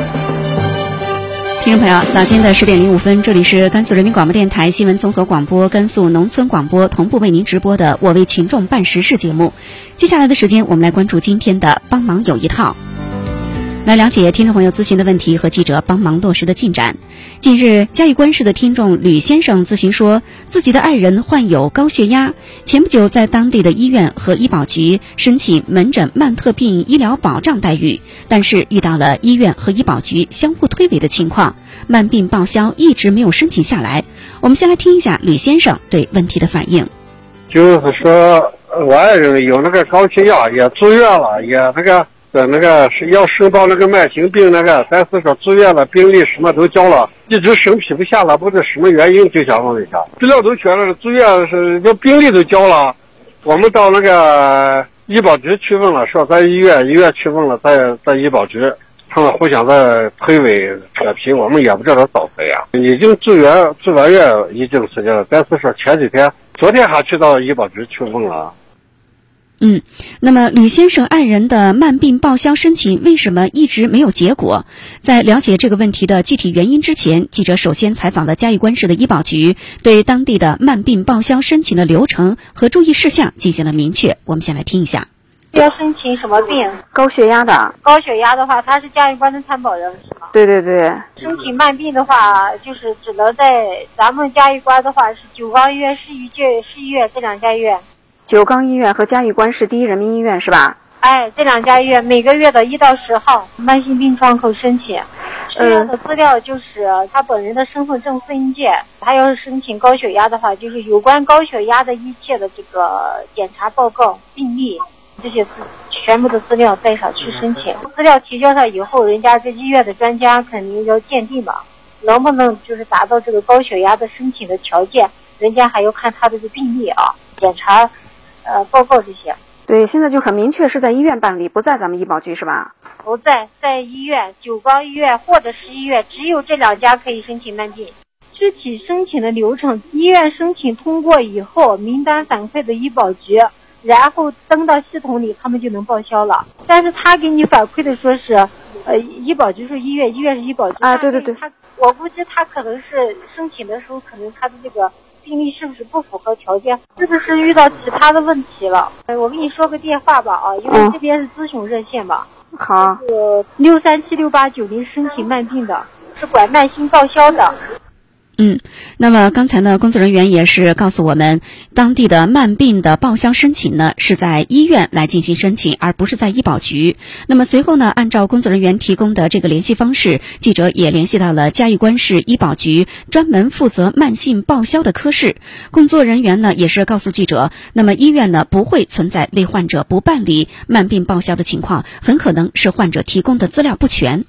听众朋友，早间的10点05分，这里是甘肃人民广播电台新闻综合广播、甘肃农村广播同步为您直播的我为群众办实事节目。接下来的时间，我们来关注今天的帮忙有一套。来了解听众朋友咨询的问题和记者帮忙落实的进展。近日，嘉峪关市的听众吕先生咨询说，自己的爱人患有高血压，前不久在当地的医院和医保局申请门诊慢特病医疗保障待遇，但是遇到了医院和医保局相互推诿的情况，慢病报销一直没有申请下来。我们先来听一下吕先生对问题的反应。 就是说，我爱人有那个高血压，也住院了，也那个是要申报那个慢性病那个，但是说住院了，病历什么都交了，一直审批不下来，不知道什么原因，就想问一下。资料都全了，住院是要病历都交了，我们到那个医保局去问了，说在医院去问了，在医保局，他们互相在推诿扯皮，我们也不知道咋回呀。已经住完院一定时间了，但是说昨天还去到医保局去问了。 那么吕先生爱人的慢病报销申请为什么一直没有结果？在了解这个问题的具体原因之前，记者首先采访了嘉峪关市的医保局，对当地的慢病报销申请的流程和注意事项进行了明确。我们先来听一下。 要申请什么病？ 高血压的。 高血压的话，他是嘉峪关的参保人是吗？ 对对对。 申请慢病的话，就是只能在咱们嘉峪关的话是九刚医院、市医院这两家医院。 九刚医院和嘉峪关市第一人民医院是吧？ 这两家医院每个月的1到10号慢性病窗口申请。需要的资料就是他本人的身份证复印件，他要是申请高血压的话，就是有关高血压的一切的这个检查报告、病历这些全部的资料带上去申请。资料提交上以后，人家这医院的专家肯定要鉴定吧，能不能就是达到这个高血压的申请的条件，人家还要看他的这个病历啊、检查报告这些。 对，现在就很明确是在医院办理，不在咱们医保局是吧？ 不在医院，九刚医院或者市医院，只有这两家可以申请慢病。具体申请的流程，医院申请通过以后，名单反馈的医保局，然后登到系统里，他们就能报销了。但是他给你反馈的说是，医保局是医院，医院是医保局啊，对对对。 我估计他可能是申请的时候，可能他的这个病历是不是不符合条件，是不是遇到其他的问题了？我跟你说个电话吧啊，因为这边是咨询热线吧。 好。 6376890申请慢病的，是管慢性报销的。 那么刚才呢，工作人员也是告诉我们，当地的慢病的报销申请呢是在医院来进行申请，而不是在医保局。那么随后呢，按照工作人员提供的这个联系方式，记者也联系到了嘉峪关市医保局专门负责慢性报销的科室。工作人员呢也是告诉记者，那么医院呢不会存在为患者不办理慢病报销的情况，很可能是患者提供的资料不全。